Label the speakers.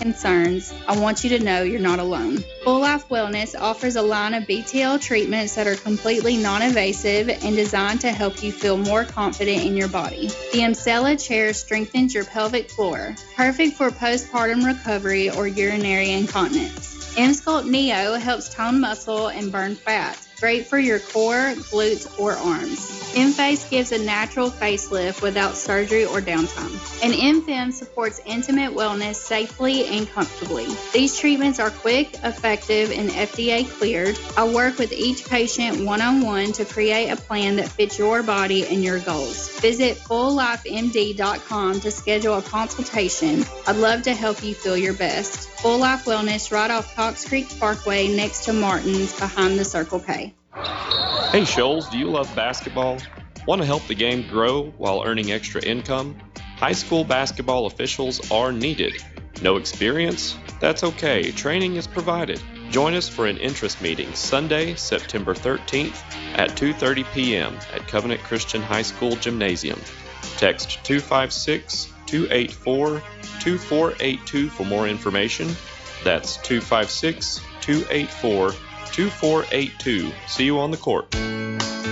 Speaker 1: concerns, I want you to know you're not alone. Full Life Wellness offers a line of BTL treatments that are completely non-invasive and designed to help you feel more confident in your body. The Emsella chair strengthens your pelvic floor, perfect for postpartum recovery or urinary incontinence. Emsculpt Neo helps tone muscle and burn fat. Great for your core, glutes, or arms. M-Face gives a natural facelift without surgery or downtime. And M-Fem supports intimate wellness safely and comfortably. These treatments are quick, effective, and FDA cleared. I work with each patient one-on-one to create a plan that fits your body and your goals. Visit FullLifeMD.com to schedule a consultation. I'd love to help you feel your best. Full Life Wellness right off Cox Creek Parkway next to Martin's behind the Circle K.
Speaker 2: Hey Shoals, do you love basketball? Want to help the game grow while earning extra income? High school basketball officials are needed. No experience? That's okay. Training is provided. Join us for an interest meeting Sunday, September 13th at 2:30 p.m. at Covenant Christian High School Gymnasium. Text 256-284-2482 for more information. That's 256-284-2482. See you on the court.